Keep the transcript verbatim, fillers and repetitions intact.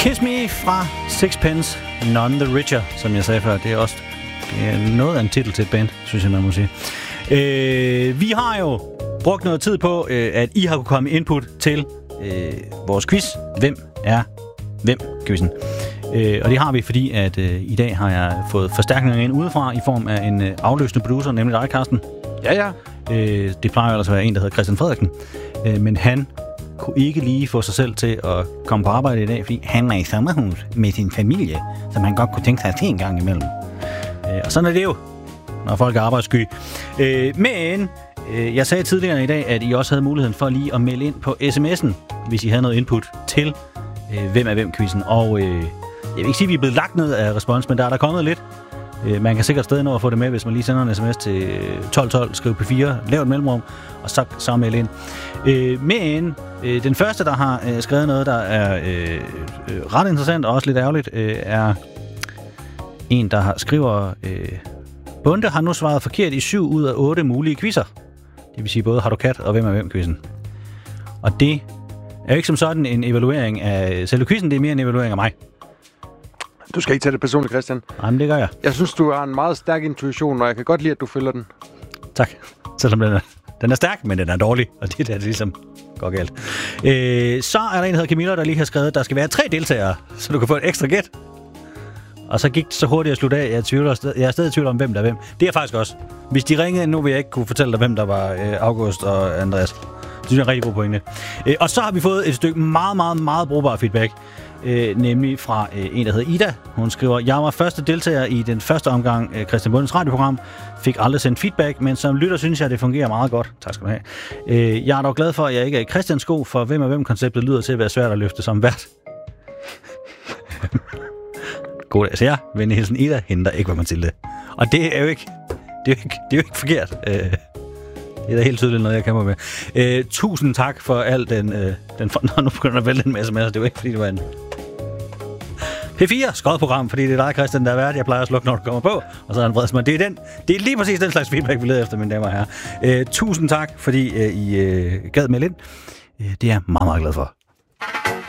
Kiss Me fra Sixpence None the Richer, som jeg sagde før. Det er også det er noget af en titel til et band, synes jeg, man må sige. Øh, vi har jo brugt noget tid på, øh, at I har kunne komme input til øh, vores quiz. Hvem er hvem-quizzen? Øh, og det har vi, fordi at øh, i dag har jeg fået forstærkninger ind udefra i form af en øh, afløsende producer, nemlig dig, Carsten. Ja, ja. Øh, det plejer ellers at være en, der hedder Christian Frederiksen. Øh, men han kunne ikke lige få sig selv til at komme på arbejde i dag, fordi han er i sommerhus med sin familie, som han godt kunne tænke sig at se en gang imellem. Øh, og sådan er det jo, når folk er arbejdssky. Øh, men øh, jeg sagde tidligere i dag, at I også havde muligheden for lige at melde ind på sms'en, hvis I havde noget input til øh, Hvem er hvem-quizzen. Og øh, jeg vil ikke sige, at vi er blevet lagt ned af respons, men der er der kommet lidt. Øh, man kan sikkert stadig nå at få det med, hvis man lige sender en sms til tolv tolv, skriv P fire, lav et mellemrum, og så, så meld ind. Øh, men øh, den første, der har øh, skrevet noget, der er øh, øh, ret interessant og også lidt ærgerligt, øh, er en, der har skriver... Øh, Bunde har nu svaret forkert i syv ud af otte mulige quizzer. Det vil sige både Har du kat og Hvem er hvem-quizzen. Og det er jo ikke som sådan en evaluering af selve quizzen, det er mere en evaluering af mig. Du skal ikke tage det personligt, Christian. Nej, men det gør jeg. Jeg synes, du har en meget stærk intuition, og jeg kan godt lide, at du følger den. Tak. Selvom den er, den er stærk, men den er dårlig, og det er det, det ligesom går galt. Øh, så er der en, der hedder Camilla, der lige har skrevet, at der skal være tre deltagere, så du kan få et ekstra gæt. Og så gik det så hurtigt at slutte af. Jeg, tvivler, jeg er stadig i tvivl om, hvem der er hvem. Det er faktisk også. Hvis de ringede nu, vil jeg ikke kunne fortælle dig, hvem der var øh, August og Andreas. Det synes jeg er en rigtig god pointe. Øh, og så har vi fået et stykke meget, meget, meget brugbar feedback. Øh, nemlig fra øh, en, der hedder Ida. Hun skriver, jeg var første deltager i den første omgang øh, Christian Bundes radioprogram. Fik aldrig sendt feedback, men som lytter synes jeg, det fungerer meget godt. Tak skal du have. Øh, jeg er dog glad for, at jeg ikke er i Christians sko, for hvem er hvem-konceptet lyder til at være svært at løfte som vært. God dag, så jeg, venlig hilsen Ida, henter ikke, hvad man til det. Og det er jo ikke, det er jo ikke, det er jo ikke forkert. Øh, det er da helt tydeligt noget, jeg kæmper med. Øh, tusind tak for alt den... Øh, den Nå, nu begynder der at vælge en masse masser. Det var ikke, fordi det var en... P fire, skodprogram, fordi det er dig, Christian, der er vært. Jeg plejer at slukke, når du kommer på. Og så er han vredsmand. Det er, den, det er lige præcis den slags feedback, vi leder efter, mine damer og herrer. Øh, tusind tak, fordi øh, I øh, gad med lidt. Øh, det er jeg meget, meget glad for.